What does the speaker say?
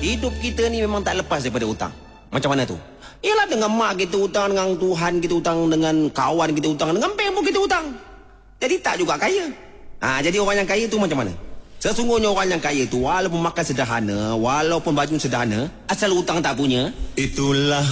hidup kita ni memang tak lepas daripada hutang. Macam mana tu? Ialah dengan mak kita hutang, dengan Tuhan kita hutang, dengan kawan kita hutang, dengan bank pun kita hutang. Jadi tak juga kaya. Jadi orang yang kaya tu macam mana? Sesungguhnya orang yang kaya tu walaupun makan sederhana, walaupun baju sederhana, asal hutang tak punya, Itulah